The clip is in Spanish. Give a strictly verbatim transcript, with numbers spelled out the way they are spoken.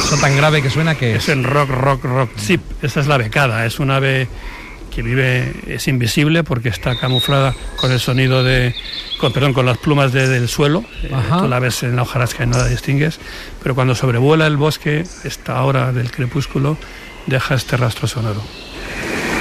Eso tan grave que suena que es el rock, rock, rock chip. Esta es la becada, es un ave que vive, es invisible porque está camuflada con el sonido de, con, perdón, con las plumas de, del suelo. Eh, tú la ves en la hojarasca y no la distingues, pero cuando sobrevuela el bosque, esta hora del crepúsculo, deja este rastro sonoro.